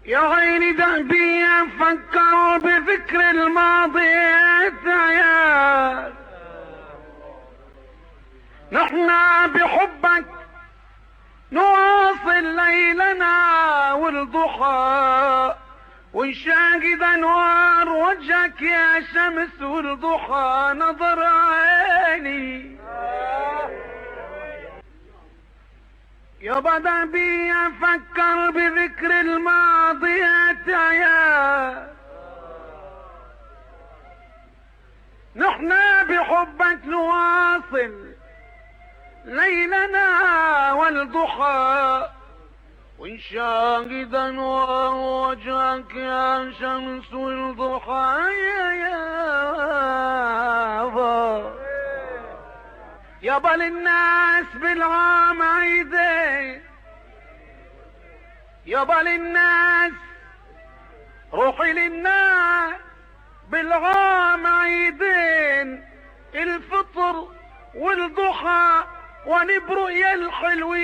يا عيني دهبي فكر بذكر الماضي يا نحن بحبك نواصل ليلنا والضحى ونشاهد انوار وجهك يا شمس والضحى نظر عيني يابا دهبي فكر بذكر الماضيات يا نحن بحبك نواصل ليلنا والضحى ونشاهد انوار وجهك يا شمس والضحى يابا للناس بالعام عيدين يابا للناس روحي للناس بالعام عيدين الفطر والضحى ونبرق يا الحلوين.